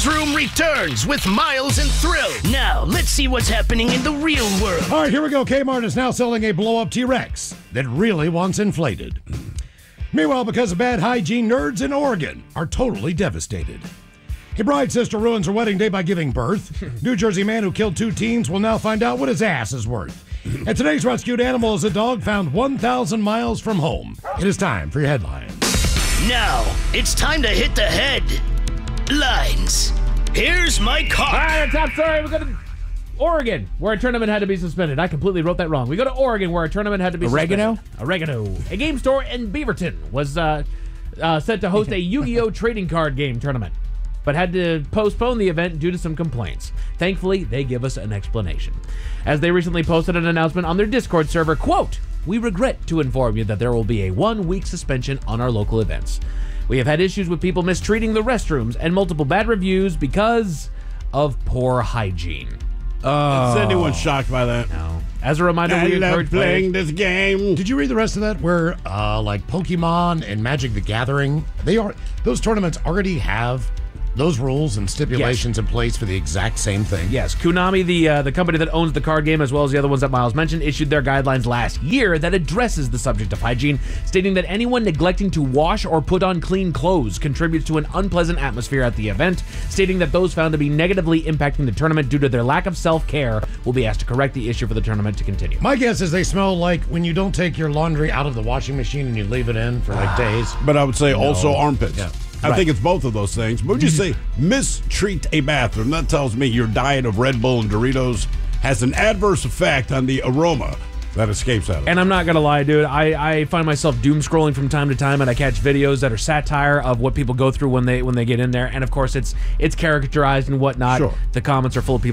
Room returns with Miles and Thrill. Now, let's see what's happening in the real world. All right, here we go. Kmart is now selling a blow-up T-Rex that really wants inflated. Meanwhile, because of bad hygiene, nerds in Oregon are totally devastated. A bride's sister ruins her wedding day by giving birth. New Jersey man who killed 2 teens will now find out what his ass is worth. And today's rescued animal is a dog found 1,000 miles from home. It is time for your headlines. Now, it's time to hit the headlines. Here's my car. All right, top story. We go to Oregon, where a tournament had to be suspended. I completely wrote that wrong. We go to Oregon, where a tournament had to be suspended. Oregano. A game store in Beaverton was set to host a Yu-Gi-Oh! Trading card game tournament, but had to postpone the event due to some complaints. Thankfully, they give us an explanation. As they recently posted an announcement on their Discord server, quote, "We regret to inform you that there will be a 1-week suspension on our local events. We have had issues with people mistreating the restrooms and multiple bad reviews because of poor hygiene." Is anyone shocked by that? No. As a reminder, we I love encourage playing players. this game. Did you read the rest of that? Where, like Pokemon and Magic the Gathering, those tournaments already have those rules and stipulations in place for the exact same thing. Yes, Konami, the company that owns the card game, as well as the other ones that Miles mentioned, issued their guidelines last year that addresses the subject of hygiene, stating that anyone neglecting to wash or put on clean clothes contributes to an unpleasant atmosphere at the event, stating that those found to be negatively impacting the tournament due to their lack of self-care will be asked to correct the issue for the tournament to continue. My guess is they smell like when you don't take your laundry out of the washing machine and you leave it in for like days. But I would say also armpits. Yeah. I think it's both of those things. But would you say mistreat a bathroom? That tells me your diet of Red Bull and Doritos has an adverse effect on the aroma that escapes out of it. And I'm not going to lie, dude. I find myself doom scrolling from time to time, and I catch videos that are satire of what people go through when they get in there. And, of course, it's caricaturized and whatnot. Sure. The comments are full of people